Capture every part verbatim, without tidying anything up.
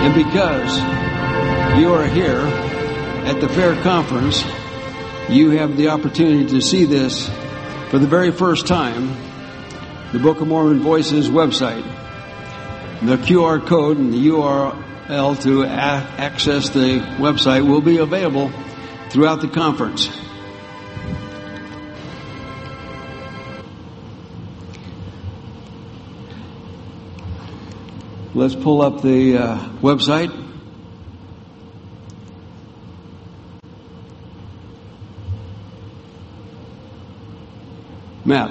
And because you are here at the Fair Conference, you have the opportunity to see this for the very first time, the Book of Mormon Voices website. The Q R code and the U R L to a- access the website will be available throughout the conference. Let's pull up the uh, website. Matt.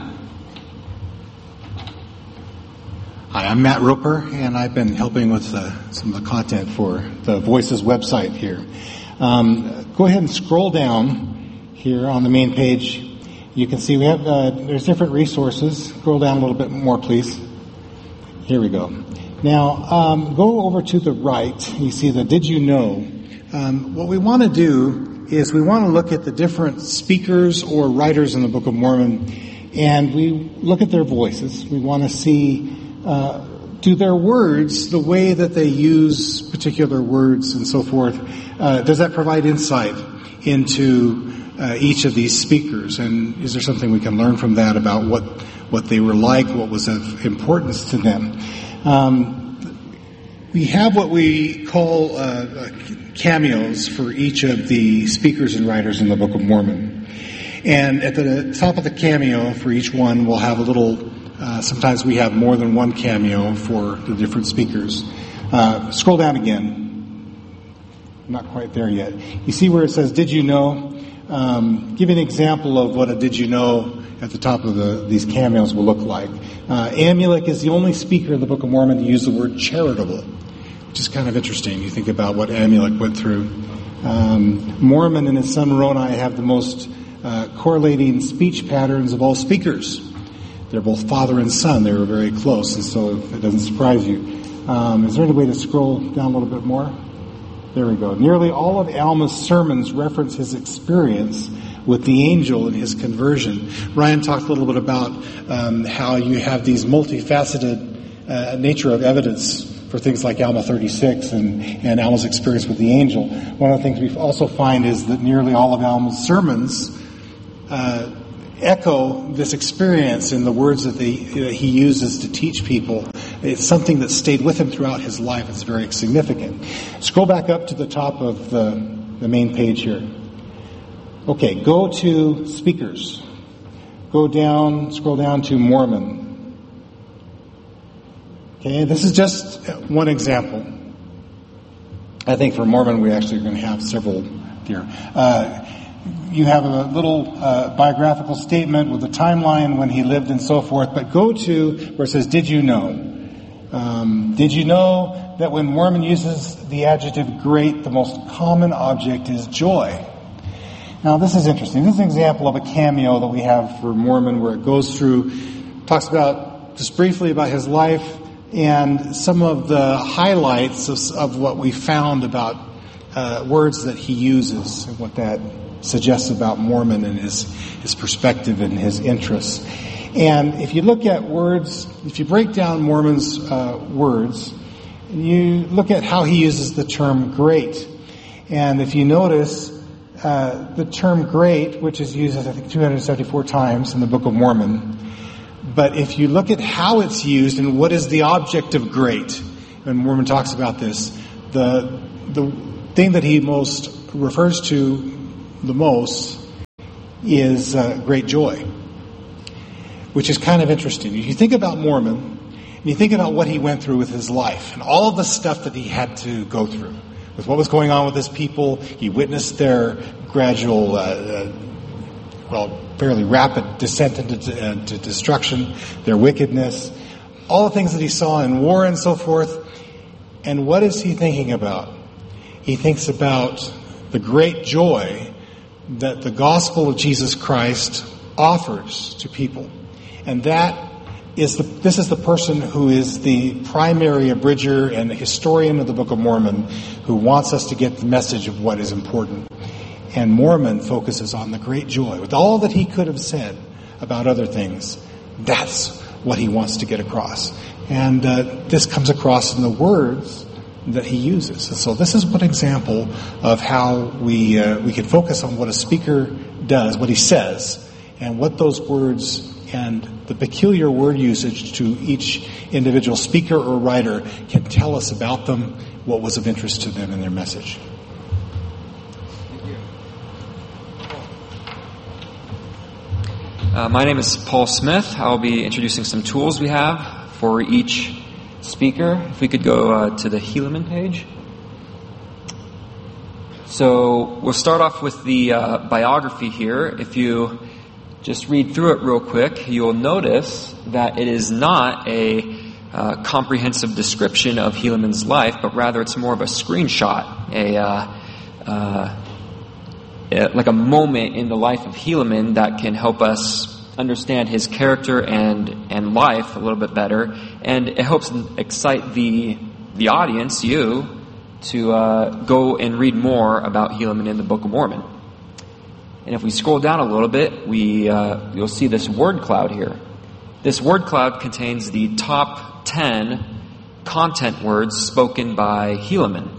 Hi, I'm Matt Roper, and I've been helping with uh, some of the content for the Voices website here. Um, go ahead and scroll down here on the main page. You can see we have, uh, there's different resources. Scroll down a little bit more, please. Here we go. Now, um, go over to the right. You see the Did You Know? Um, what we want to do is we want to look at the different speakers or writers in the Book of Mormon, and we look at their voices. We want to see, uh, do their words, the way that they use particular words and so forth, uh, does that provide insight into uh, each of these speakers? And is there something we can learn from that about what, what they were like, what was of importance to them? Um, we have what we call uh, cameos for each of the speakers and writers in the Book of Mormon. And at the top of the cameo for each one, we'll have a little, uh, sometimes we have more than one cameo for the different speakers. Uh, scroll down again. Not quite there yet. You see where it says, Did You Know? Um, give an example of what a Did You Know at the top of the, these cameos will look like. Uh, Amulek is the only speaker in the Book of Mormon to use the word charitable, which is kind of interesting. You think about what Amulek went through. Um, Mormon and his son Moroni have the most uh, correlating speech patterns of all speakers. They're both father and son. They were very close, and so it doesn't surprise you. Um, is there any way to scroll down a little bit more? There we go. Nearly all of Alma's sermons reference his experience with the angel and his conversion. Ryan talked a little bit about um, how you have these multifaceted uh, nature of evidence for things like Alma thirty-six and, and Alma's experience with the angel. One of the things we also find is that nearly all of Alma's sermons uh, echo this experience in the words that, they, that he uses to teach people. It's something that stayed with him throughout his life. It's very significant. Scroll back up to the top of the, the main page here. Okay, go to speakers. Go down, scroll down to Mormon. Okay, this is just one example. I think for Mormon we actually are going to have several here. Uh, you have a little uh, biographical statement with a timeline when he lived and so forth, but go to where it says, Did you know? Um, did you know that when Mormon uses the adjective great, the most common object is joy? Now, this is interesting. This is an example of a cameo that we have for Mormon where it goes through, talks about, just briefly about his life and some of the highlights of, of what we found about uh, words that he uses and what that suggests about Mormon and his, his perspective and his interests. And if you look at words, if you break down Mormon's uh, words, you look at how he uses the term great. And if you notice, uh, the term great, which is used, I think, two hundred seventy-four times in the Book of Mormon. But if you look at how it's used and what is the object of great, when Mormon talks about this, the the thing that he most refers to the most is uh, great joy, which is kind of interesting. If you think about Mormon, and you think about what he went through with his life, and all of the stuff that he had to go through, with what was going on with his people, he witnessed their gradual, uh, uh, well, fairly rapid descent into uh, to destruction, their wickedness, all the things that he saw in war and so forth. And what is he thinking about? He thinks about the great joy that the gospel of Jesus Christ offers to people. And that is the, this is the person who is the primary abridger and the historian of the Book of Mormon who wants us to get the message of what is important. And Mormon focuses on the great joy. With all that he could have said about other things, that's what he wants to get across. And uh, this comes across in the words that he uses. And so this is one example of how we uh, we can focus on what a speaker does, what he says, and what those words and the peculiar word usage to each individual speaker or writer can tell us about them, what was of interest to them in their message. Uh, my name is Paul Smith. I'll be introducing some tools we have for each speaker. If we could go uh, to the Helaman page. So we'll start off with the uh, biography here. If you just read through it real quick, you'll notice that it is not a uh, comprehensive description of Helaman's life, but rather it's more of a screenshot, a uh, uh, like a moment in the life of Helaman that can help us understand his character and and life a little bit better, and it helps excite the the audience, you, to uh, go and read more about Helaman in the Book of Mormon. And if we scroll down a little bit, we uh, you'll see this word cloud here. This word cloud contains the top ten content words spoken by Helaman.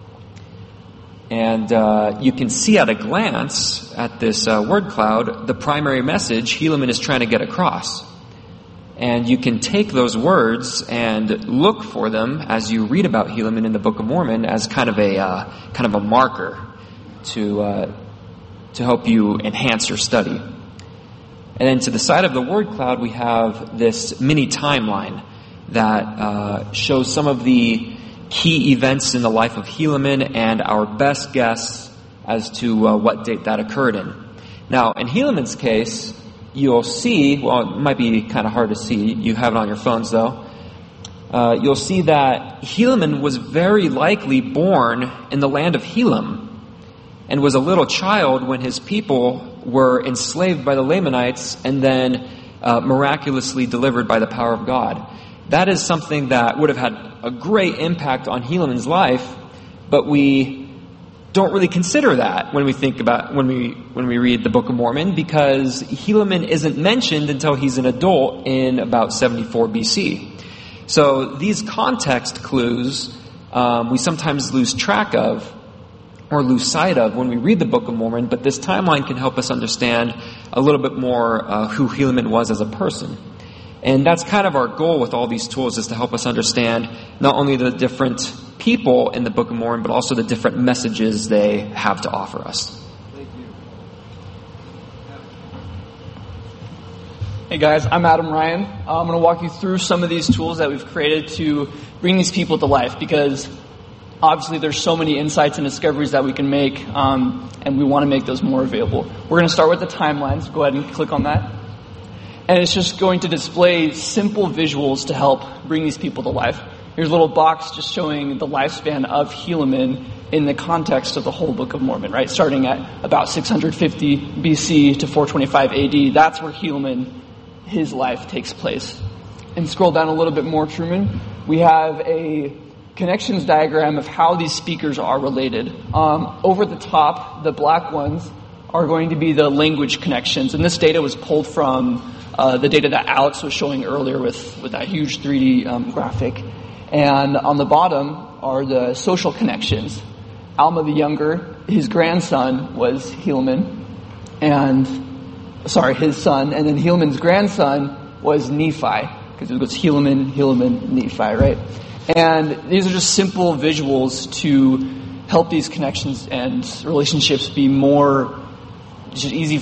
And uh, you can see at a glance at this uh, word cloud the primary message Helaman is trying to get across. And you can take those words and look for them as you read about Helaman in the Book of Mormon as kind of a uh, kind of a marker to uh, to help you enhance your study. And then to the side of the word cloud, we have this mini timeline that uh, shows some of the key events in the life of Helaman and our best guess as to uh, what date that occurred in. Now, in Helaman's case, you'll see, well, it might be kind of hard to see. You have it on your phones, though. Uh, you'll see that Helaman was very likely born in the land of Helam and was a little child when his people were enslaved by the Lamanites and then uh, miraculously delivered by the power of God. That is something that would have had a great impact on Helaman's life, but we don't really consider that when we think about when we when we read the Book of Mormon, because Helaman isn't mentioned until he's an adult in about seventy-four B C. So these context clues um, we sometimes lose track of or lose sight of when we read the Book of Mormon, but this timeline can help us understand a little bit more uh, who Helaman was as a person. And that's kind of our goal with all these tools, is to help us understand not only the different people in the Book of Mormon, but also the different messages they have to offer us. Thank you. Hey guys, I'm Adam Ryan. I'm going to walk you through some of these tools that we've created to bring these people to life, because obviously there's so many insights and discoveries that we can make, um, and we want to make those more available. We're going to start with the timelines. Go ahead and click on that. And it's just going to display simple visuals to help bring these people to life. Here's a little box just showing the lifespan of Helaman in the context of the whole Book of Mormon, right? Starting at about six hundred fifty B C to four twenty-five A D. That's where Helaman, his life takes place. And scroll down a little bit more, Truman. We have a connections diagram of how these speakers are related. Um, over the top, the black ones are going to be the language connections. And this data was pulled from Uh, the data that Alex was showing earlier with, with that huge three D um, graphic. And on the bottom are the social connections. Alma the Younger, his grandson was Helaman, and, sorry, his son, and then Helaman's grandson was Nephi, because it goes Helaman, Helaman, Nephi, right? And these are just simple visuals to help these connections and relationships be more just easy